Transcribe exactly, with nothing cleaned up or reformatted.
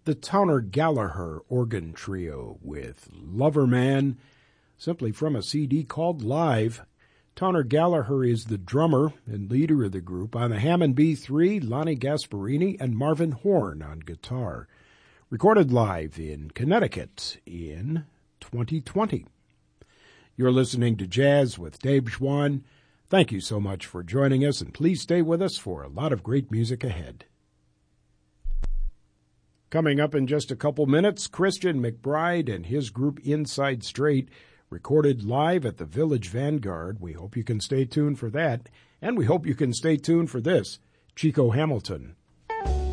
the Towner Gallagher Organ Trio with Lover Man, simply from a C D called Live. Towner Gallagher is the drummer and leader of the group. On the Hammond B three, Lonnie Gasparini and Marvin Horn on guitar. Recorded live in Connecticut in twenty twenty. You're listening to Jazz with Dave Schwann. Thank you so much for joining us, and please stay with us for a lot of great music ahead. Coming up in just a couple minutes, Christian McBride and his group Inside Straight, recorded live at the Village Vanguard. We hope you can stay tuned for that, and we hope you can stay tuned for this, Chico Hamilton